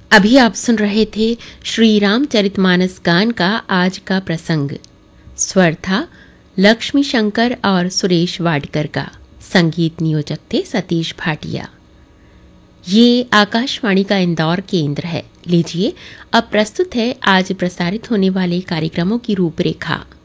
अभी आप सुन रहे थे श्री रामचरितमानस गान का आज का प्रसंग। स्वर था लक्ष्मी शंकर और सुरेश वाडकर का। संगीत नियोजक थे सतीश भाटिया। ये आकाशवाणी का इंदौर केंद्र है। लीजिए अब प्रस्तुत है आज प्रसारित होने वाले कार्यक्रमों की रूपरेखा।